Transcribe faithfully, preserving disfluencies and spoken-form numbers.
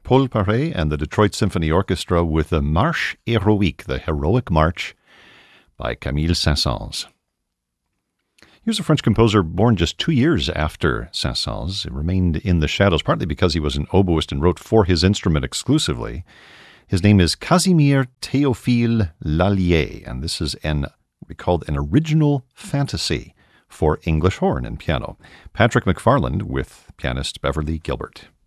Paul Paré and the Detroit Symphony Orchestra with the Marche Héroïque, the Heroic March, by Camille Saint-Saëns. He was a French composer born just two years after Saint-Saëns. He remained in the shadows, partly because he was an oboist and wrote for his instrument exclusively. His name is Casimir Théophile Lallier, and this is an what we called an original fantasy for English horn and piano. Patrick McFarland with pianist Beverly Gilbert.